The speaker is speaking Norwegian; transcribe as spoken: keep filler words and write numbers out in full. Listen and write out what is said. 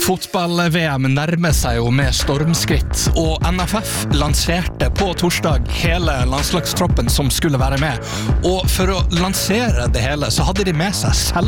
Fotball-V M nærmer seg jo med stormskritt, og N F F lanserte på torsdag hele landslagstroppen som skulle være med. Og for å lansere det hele så hadde de med seg selv